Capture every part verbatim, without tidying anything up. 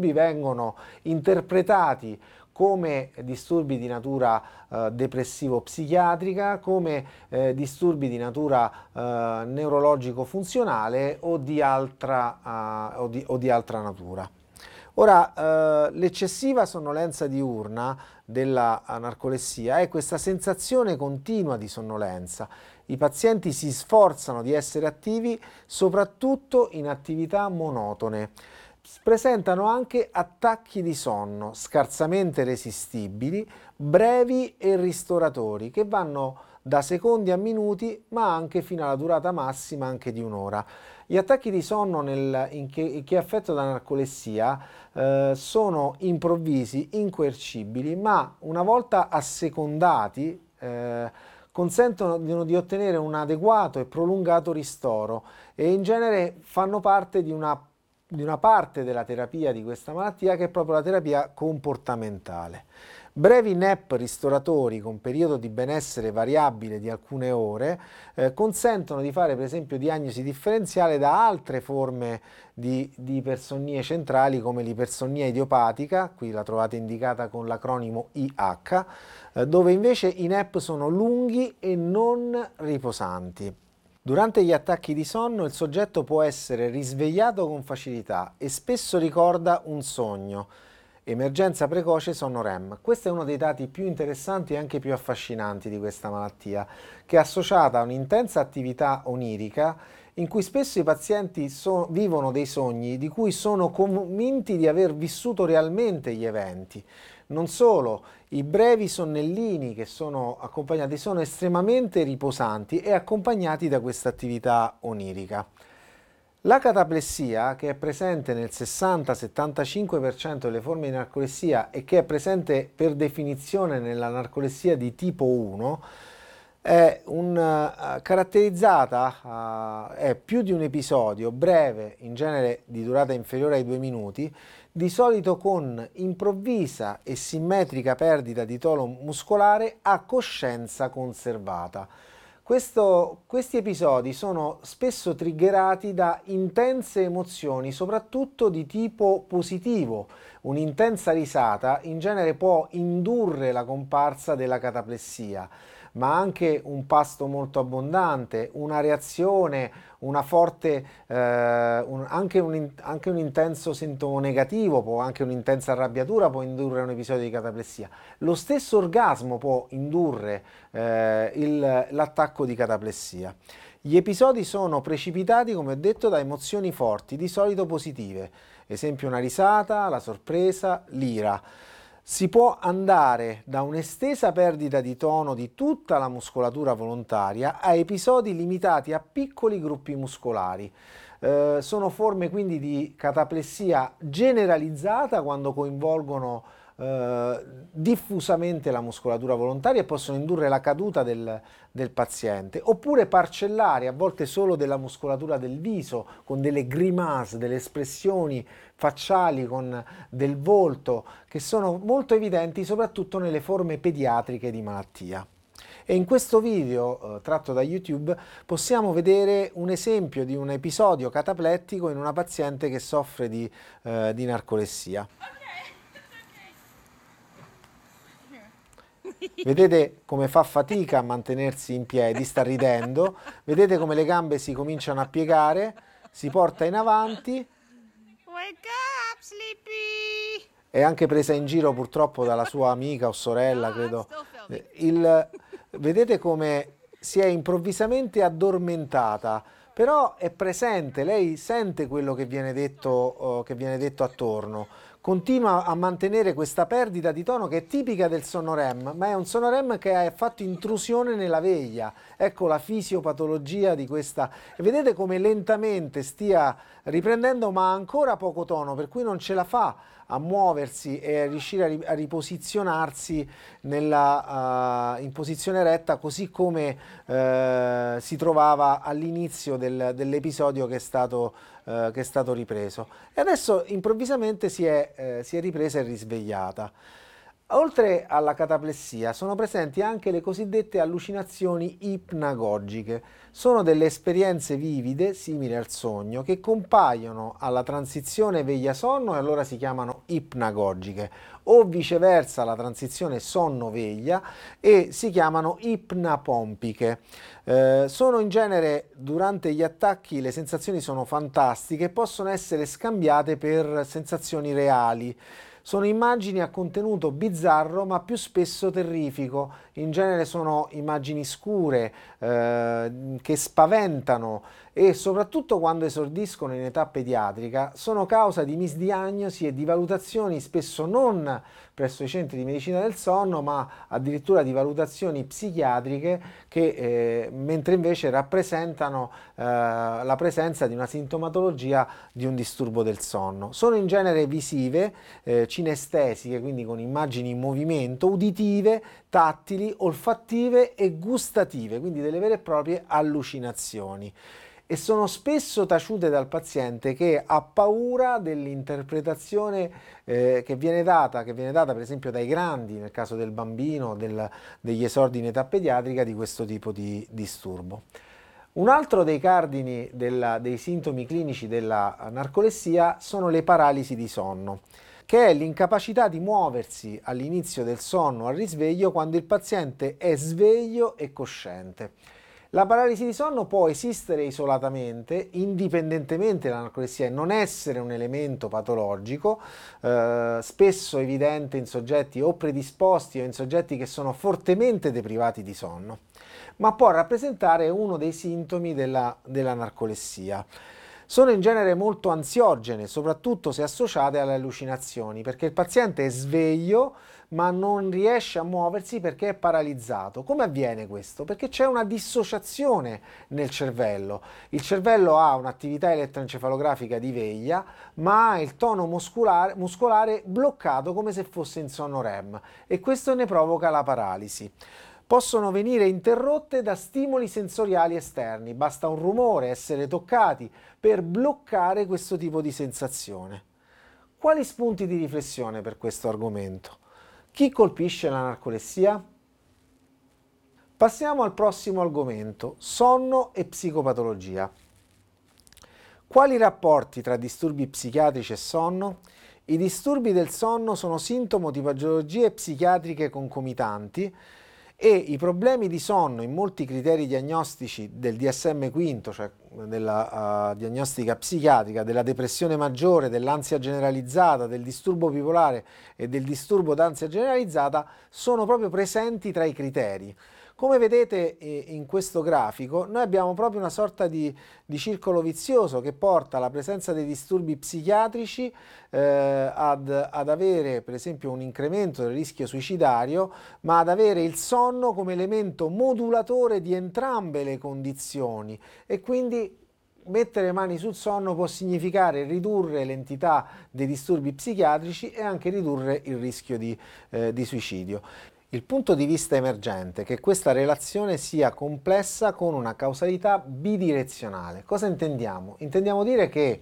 disturbi vengono interpretati come disturbi di natura eh, depressivo-psichiatrica, come eh, disturbi di natura eh, neurologico-funzionale o di altra, eh, o di, o di altra natura. Ora, eh, l'eccessiva sonnolenza diurna della narcolessia è questa sensazione continua di sonnolenza. I pazienti si sforzano di essere attivi soprattutto in attività monotone. Presentano anche attacchi di sonno scarsamente resistibili, brevi e ristoratori, che vanno da secondi a minuti, ma anche fino alla durata massima anche di un'ora. Gli attacchi di sonno nel, in chi, in chi è affetto da narcolessia eh, sono improvvisi, incoercibili, ma una volta assecondati eh, consentono di, di ottenere un adeguato e prolungato ristoro e in genere fanno parte di una di una parte della terapia di questa malattia, che è proprio la terapia comportamentale. Brevi nap ristoratori con periodo di benessere variabile di alcune ore eh, consentono di fare per esempio diagnosi differenziale da altre forme di, di ipersonnie centrali come l'ipersonnia idiopatica, qui la trovate indicata con l'acronimo I H, eh, dove invece i nap sono lunghi e non riposanti. Durante gli attacchi di sonno il soggetto può essere risvegliato con facilità e spesso ricorda un sogno. Emergenza precoce sonno REM. Questo è uno dei dati più interessanti e anche più affascinanti di questa malattia, che è associata a un'intensa attività onirica in cui spesso i pazienti so- vivono dei sogni di cui sono convinti di aver vissuto realmente gli eventi. Non solo, i brevi sonnellini che sono accompagnati sono estremamente riposanti e accompagnati da questa attività onirica. La cataplessia, che è presente nel sessanta settantacinque per cento delle forme di narcolessia e che è presente per definizione nella narcolessia di tipo uno, è un, uh, caratterizzata, uh, è più di un episodio breve, in genere di durata inferiore ai due minuti, di solito con improvvisa e simmetrica perdita di tono muscolare a coscienza conservata. Questo, questi episodi sono spesso triggerati da intense emozioni, soprattutto di tipo positivo. Un'intensa risata in genere può indurre la comparsa della cataplessia, ma anche un pasto molto abbondante, una reazione, una forte, eh, un, anche, un, anche un intenso sintomo negativo, può, anche un'intensa arrabbiatura può indurre un episodio di cataplessia. Lo stesso orgasmo può indurre eh, il, l'attacco di cataplessia. Gli episodi sono precipitati, come ho detto, da emozioni forti, di solito positive, esempio una risata, la sorpresa, l'ira. Si può andare da un'estesa perdita di tono di tutta la muscolatura volontaria a episodi limitati a piccoli gruppi muscolari. Eh, sono forme quindi di cataplessia generalizzata quando coinvolgono eh, diffusamente la muscolatura volontaria e possono indurre la caduta del, del paziente, oppure parcellari, a volte solo della muscolatura del viso, con delle grimace, delle espressioni facciali con del volto che sono molto evidenti soprattutto nelle forme pediatriche di malattia. E in questo video eh, tratto da YouTube possiamo vedere un esempio di un episodio cataplettico in una paziente che soffre di, eh, di narcolessia. Vedete come fa fatica a mantenersi in piedi, sta ridendo, vedete come le gambe si cominciano a piegare, si porta in avanti. Wake up, Sleepy! È anche presa in giro purtroppo dalla sua amica o sorella, credo. Il, vedete come si è improvvisamente addormentata, però è presente, lei sente quello che viene detto, uh, che viene detto attorno. Continua a mantenere questa perdita di tono che è tipica del sonno REM, ma è un sonno REM che ha fatto intrusione nella veglia. Ecco la fisiopatologia di questa. E vedete come lentamente stia riprendendo, ma ha ancora poco tono, per cui non ce la fa a muoversi e a riuscire a riposizionarsi nella, uh, in posizione retta, così come uh, si trovava all'inizio del, dell'episodio che è stato, uh, che è stato ripreso. E adesso improvvisamente si è, uh, si è ripresa e risvegliata. Oltre alla cataplessia sono presenti anche le cosiddette allucinazioni ipnagogiche. Sono delle esperienze vivide, simili al sogno, che compaiono alla transizione veglia-sonno e allora si chiamano ipnagogiche, o viceversa la transizione sonno-veglia e si chiamano ipnapompiche. Eh, sono in genere durante gli attacchi le sensazioni sono fantastiche e possono essere scambiate per sensazioni reali. Sono immagini a contenuto bizzarro ma più spesso terrifico, in genere sono immagini scure eh, che spaventano e soprattutto quando esordiscono in età pediatrica sono causa di misdiagnosi e di valutazioni spesso non presso i centri di medicina del sonno ma addirittura di valutazioni psichiatriche che eh, mentre invece rappresentano eh, la presenza di una sintomatologia di un disturbo del sonno. Sono in genere visive, eh, cinestesiche, quindi con immagini in movimento, uditive, tattili, olfattive e gustative, quindi delle vere e proprie allucinazioni. E sono spesso taciute dal paziente che ha paura dell'interpretazione eh, che viene data, che viene data per esempio dai grandi, nel caso del bambino, del, degli esordi in età pediatrica di questo tipo di disturbo. Un altro dei cardini della, dei sintomi clinici della narcolessia sono le paralisi di sonno, che è l'incapacità di muoversi all'inizio del sonno al risveglio quando il paziente è sveglio e cosciente. La paralisi di sonno può esistere isolatamente, indipendentemente dalla narcolessia, e non essere un elemento patologico, eh, spesso evidente in soggetti o predisposti o in soggetti che sono fortemente deprivati di sonno, ma può rappresentare uno dei sintomi della, della narcolessia. Sono in genere molto ansiogene, soprattutto se associate alle allucinazioni, perché il paziente è sveglio ma non riesce a muoversi perché è paralizzato. Come avviene questo? Perché c'è una dissociazione nel cervello. Il cervello ha un'attività elettroencefalografica di veglia, ma ha il tono muscolare, muscolare bloccato come se fosse in sonno REM e questo ne provoca la paralisi. Possono venire interrotte da stimoli sensoriali esterni, basta un rumore, essere toccati per bloccare questo tipo di sensazione. Quali spunti di riflessione per questo argomento? Chi colpisce la narcolessia? Passiamo al prossimo argomento, sonno e psicopatologia. Quali rapporti tra disturbi psichiatrici e sonno? I disturbi del sonno sono sintomo di patologie psichiatriche concomitanti e i problemi di sonno in molti criteri diagnostici del D S M quinto, cioè della uh, diagnostica psichiatrica, della depressione maggiore, dell'ansia generalizzata, del disturbo bipolare e del disturbo d'ansia generalizzata, sono proprio presenti tra i criteri. Come vedete in questo grafico, noi abbiamo proprio una sorta di, di circolo vizioso che porta alla presenza dei disturbi psichiatrici eh, ad, ad avere per esempio un incremento del rischio suicidario, ma ad avere il sonno come elemento modulatore di entrambe le condizioni e quindi mettere mani sul sonno può significare ridurre l'entità dei disturbi psichiatrici e anche ridurre il rischio di, eh, di suicidio. Il punto di vista emergente è che questa relazione sia complessa con una causalità bidirezionale. Cosa intendiamo? Intendiamo dire che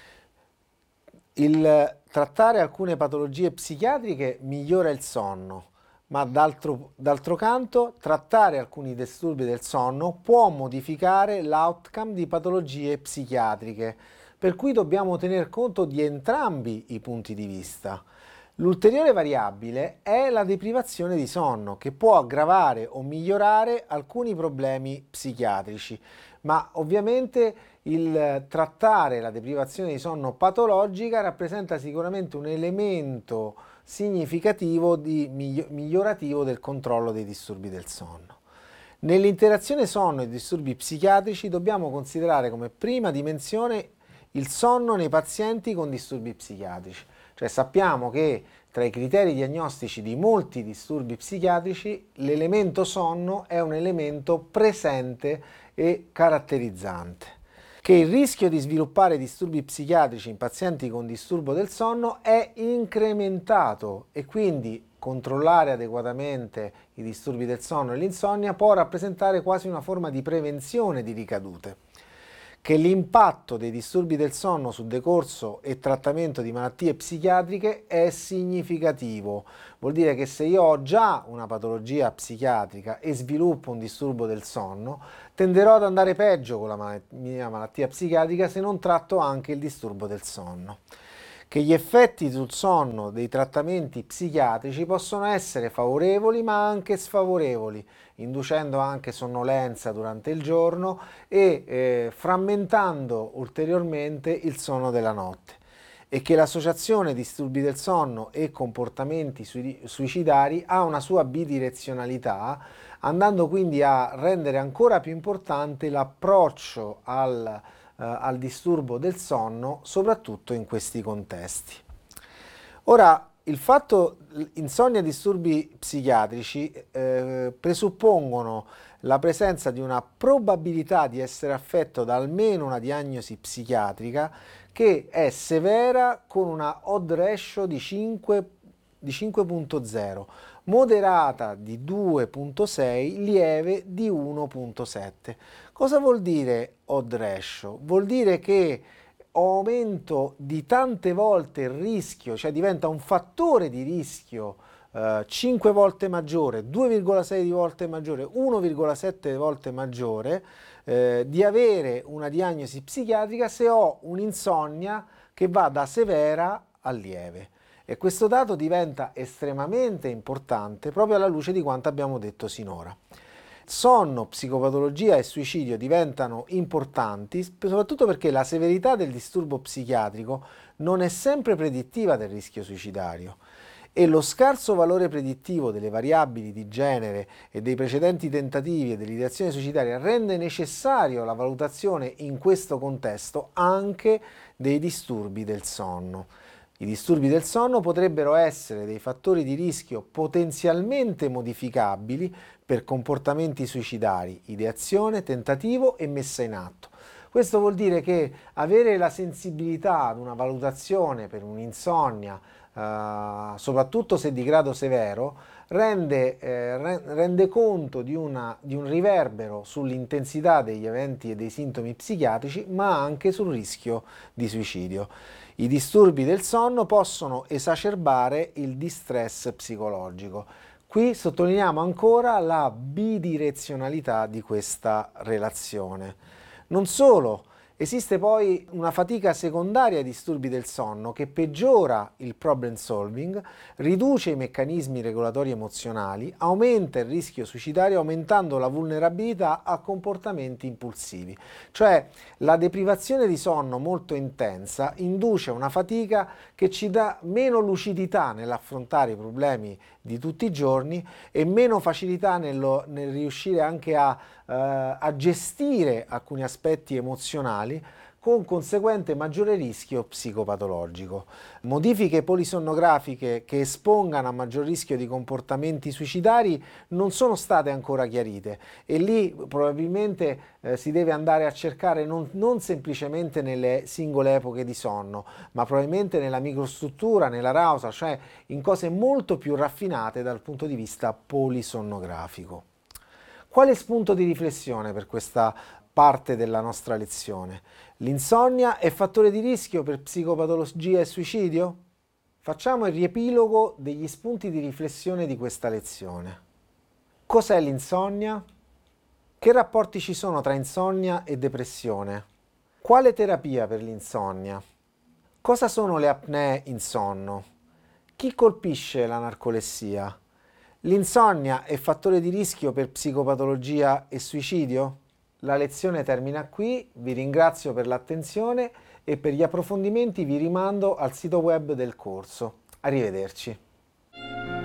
il trattare alcune patologie psichiatriche migliora il sonno, ma d'altro, d'altro canto trattare alcuni disturbi del sonno può modificare l'outcome di patologie psichiatriche, per cui dobbiamo tener conto di entrambi i punti di vista. L'ulteriore variabile è la deprivazione di sonno, che può aggravare o migliorare alcuni problemi psichiatrici, ma ovviamente il trattare la deprivazione di sonno patologica rappresenta sicuramente un elemento significativo di migliorativo del controllo dei disturbi del sonno. Nell'interazione sonno e disturbi psichiatrici dobbiamo considerare come prima dimensione il sonno nei pazienti con disturbi psichiatrici. Cioè sappiamo che tra i criteri diagnostici di molti disturbi psichiatrici l'elemento sonno è un elemento presente e caratterizzante. Che il rischio di sviluppare disturbi psichiatrici in pazienti con disturbo del sonno è incrementato e quindi controllare adeguatamente i disturbi del sonno e l'insonnia può rappresentare quasi una forma di prevenzione di ricadute. che l'impatto dei disturbi del sonno sul decorso e trattamento di malattie psichiatriche è significativo. Vuol dire che se io ho già una patologia psichiatrica e sviluppo un disturbo del sonno, tenderò ad andare peggio con la mia malattia psichiatrica se non tratto anche il disturbo del sonno. Che gli effetti sul sonno dei trattamenti psichiatrici possono essere favorevoli ma anche sfavorevoli, inducendo anche sonnolenza durante il giorno e eh, frammentando ulteriormente il sonno della notte. E che l'associazione disturbi del sonno e comportamenti suicidari ha una sua bidirezionalità, andando quindi a rendere ancora più importante l'approccio al al disturbo del sonno, soprattutto in questi contesti. Ora, il fatto insonnia e disturbi psichiatrici eh, presuppongono la presenza di una probabilità di essere affetto da almeno una diagnosi psichiatrica che è severa con una odd ratio di cinque punto zero, moderata di due punto sei, lieve di uno punto sette. Cosa vuol dire odd ratio? Vuol dire che aumento di tante volte il rischio, cioè diventa un fattore di rischio eh, cinque volte maggiore, due virgola sei volte maggiore, uno virgola sette volte maggiore eh, di avere una diagnosi psichiatrica se ho un'insonnia che va da severa a lieve. E questo dato diventa estremamente importante proprio alla luce di quanto abbiamo detto sinora. Sonno, psicopatologia e suicidio diventano importanti soprattutto perché la severità del disturbo psichiatrico non è sempre predittiva del rischio suicidario e lo scarso valore predittivo delle variabili di genere e dei precedenti tentativi e dell'ideazione suicidaria rende necessario la valutazione in questo contesto anche dei disturbi del sonno. I disturbi del sonno potrebbero essere dei fattori di rischio potenzialmente modificabili per comportamenti suicidari, ideazione, tentativo e messa in atto. Questo vuol dire che avere la sensibilità ad una valutazione per un'insonnia, eh, soprattutto se di grado severo, rende, eh, rende conto di, una, di un riverbero sull'intensità degli eventi e dei sintomi psichiatrici, ma anche sul rischio di suicidio. I disturbi del sonno possono esacerbare il distress psicologico. Qui sottolineiamo ancora la bidirezionalità di questa relazione. Non solo, esiste poi una fatica secondaria ai disturbi del sonno che peggiora il problem solving, riduce i meccanismi regolatori emozionali, aumenta il rischio suicidario aumentando la vulnerabilità a comportamenti impulsivi. Cioè la deprivazione di sonno molto intensa induce una fatica che ci dà meno lucidità nell'affrontare i problemi di tutti i giorni e meno facilità nello, nel riuscire anche a, eh, a gestire alcuni aspetti emozionali, con conseguente maggiore rischio psicopatologico. Modifiche polisonnografiche che espongano a maggior rischio di comportamenti suicidari non sono state ancora chiarite e lì probabilmente eh, si deve andare a cercare non, non semplicemente nelle singole epoche di sonno, ma probabilmente nella microstruttura, nell'arousal, cioè in cose molto più raffinate dal punto di vista polisonnografico. Quale spunto di riflessione per questa parte della nostra lezione? L'insonnia è fattore di rischio per psicopatologia e suicidio? Facciamo il riepilogo degli spunti di riflessione di questa lezione. Cos'è l'insonnia? Che rapporti ci sono tra insonnia e depressione? Quale terapia per l'insonnia? Cosa sono le apnee in sonno? Chi colpisce la narcolessia? L'insonnia è fattore di rischio per psicopatologia e suicidio? La lezione termina qui, vi ringrazio per l'attenzione e per gli approfondimenti vi rimando al sito web del corso. Arrivederci.